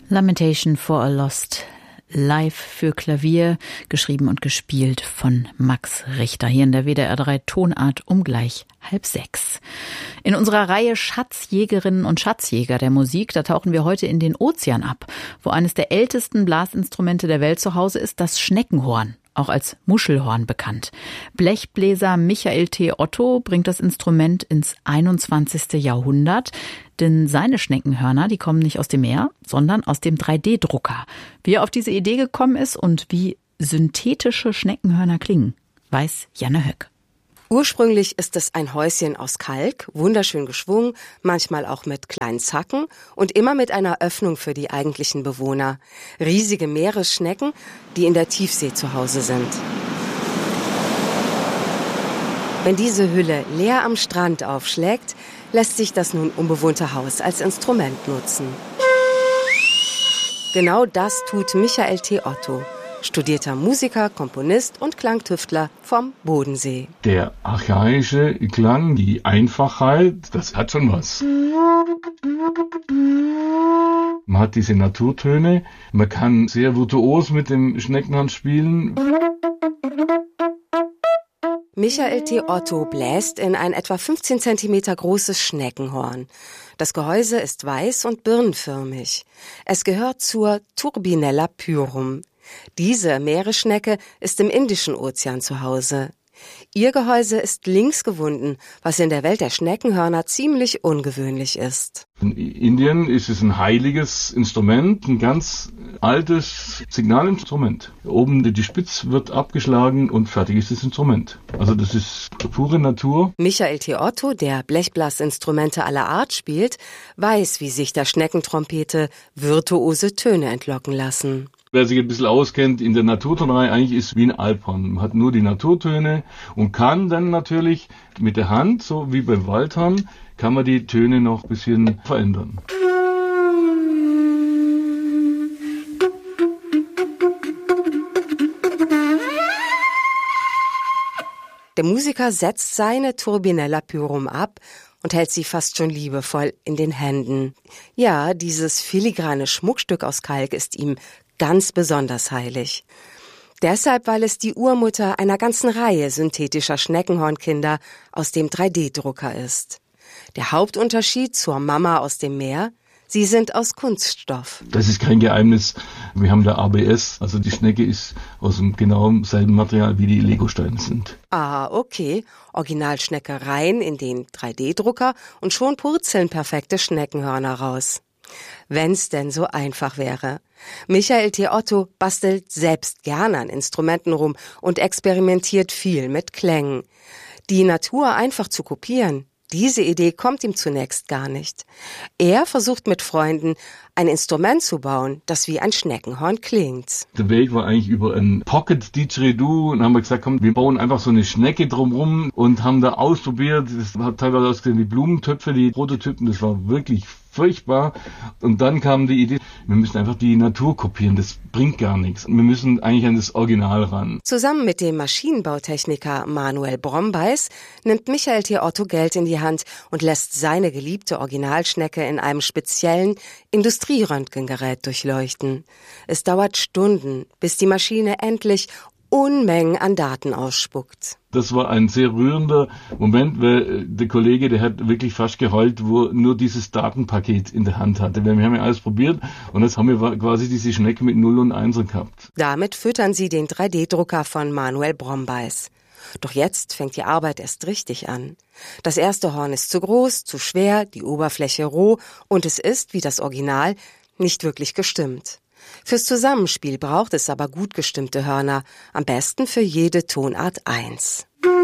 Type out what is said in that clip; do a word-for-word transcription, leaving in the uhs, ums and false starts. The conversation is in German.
Lamentation for a Lost Live für Klavier, geschrieben und gespielt von Max Richter, hier in der W D R drei Tonart um gleich halb sechs. In unserer Reihe Schatzjägerinnen und Schatzjäger der Musik, da tauchen wir heute in den Ozean ab, wo eines der ältesten Blasinstrumente der Welt zu Hause ist, das Schneckenhorn, auch als Muschelhorn bekannt. Blechbläser Michael T. Otto bringt das Instrument ins einundzwanzigste Jahrhundert, denn seine Schneckenhörner, die kommen nicht aus dem Meer, sondern aus dem drei D Drucker. Wie er auf diese Idee gekommen ist und wie synthetische Schneckenhörner klingen, weiß Janne Höck. Ursprünglich ist es ein Häuschen aus Kalk, wunderschön geschwungen, manchmal auch mit kleinen Zacken und immer mit einer Öffnung für die eigentlichen Bewohner. Riesige Meeresschnecken, die in der Tiefsee zu Hause sind. Wenn diese Hülle leer am Strand aufschlägt, lässt sich das nun unbewohnte Haus als Instrument nutzen. Genau das tut Michael T. Otto, studierter Musiker, Komponist und Klangtüftler vom Bodensee. Der archaische Klang, die Einfachheit, das hat schon was. Man hat diese Naturtöne, man kann sehr virtuos mit dem Schneckenhorn spielen. Michael T. Otto bläst in ein etwa fünfzehn Zentimeter großes Schneckenhorn. Das Gehäuse ist weiß und birnenförmig. Es gehört zur Turbinella pyrum. Diese Meeresschnecke ist im Indischen Ozean zu Hause. Ihr Gehäuse ist links gewunden, was in der Welt der Schneckenhörner ziemlich ungewöhnlich ist. In Indien ist es ein heiliges Instrument, ein ganz altes Signalinstrument. Oben die Spitze wird abgeschlagen und fertig ist das Instrument. Also das ist pure Natur. Michael T. Otto, der Blechblasinstrumente aller Art spielt, weiß, wie sich der Schneckentrompete virtuose Töne entlocken lassen. Wer sich ein bisschen auskennt in der Naturtonerei, eigentlich ist wie ein Alphorn. Man hat nur die Naturtöne und kann dann natürlich mit der Hand, so wie beim Waldhorn, kann man die Töne noch ein bisschen verändern. Der Musiker setzt seine Turbinella pyrum ab und hält sie fast schon liebevoll in den Händen. Ja, dieses filigrane Schmuckstück aus Kalk ist ihm ganz besonders heilig. Deshalb, weil es die Urmutter einer ganzen Reihe synthetischer Schneckenhornkinder aus dem drei D Drucker ist. Der Hauptunterschied zur Mama aus dem Meer: sie sind aus Kunststoff. Das ist kein Geheimnis. Wir haben da A B S, also die Schnecke ist aus dem genau selben Material, wie die Legosteine sind. Ah, okay. Originalschnecke rein in den drei D Drucker und schon purzeln perfekte Schneckenhörner raus. Wenn's denn so einfach wäre. Michael T. Otto bastelt selbst gerne an Instrumenten rum und experimentiert viel mit Klängen. Die Natur einfach zu kopieren, diese Idee kommt ihm zunächst gar nicht. Er versucht mit Freunden, ein Instrument zu bauen, das wie ein Schneckenhorn klingt. Der Weg war eigentlich über ein Pocket Didgeridoo und haben wir gesagt, komm, wir bauen einfach so eine Schnecke drumherum und haben da ausprobiert. Das hat teilweise ausgesehen wie Blumentöpfe, die Prototypen, das war wirklich furchtbar. Und dann kam die Idee, wir müssen einfach die Natur kopieren, das bringt gar nichts. Wir müssen eigentlich an das Original ran. Zusammen mit dem Maschinenbautechniker Manuel Brombeis nimmt Michael T. Otto Geld in die Hand und lässt seine geliebte Originalschnecke in einem speziellen Industrieröntgengerät durchleuchten. Es dauert Stunden, bis die Maschine endlich Unmengen an Daten ausspuckt. Das war ein sehr rührender Moment, weil der Kollege, der hat wirklich fast geheult, wo er nur dieses Datenpaket in der Hand hatte. Wir haben ja alles probiert und jetzt haben wir quasi diese Schnecke mit Null und Einser gehabt. Damit füttern sie den drei D Drucker von Manuel Brombeis. Doch jetzt fängt die Arbeit erst richtig an. Das erste Horn ist zu groß, zu schwer, die Oberfläche roh und es ist, wie das Original, nicht wirklich gestimmt. Fürs Zusammenspiel braucht es aber gut gestimmte Hörner, am besten für jede Tonart eins.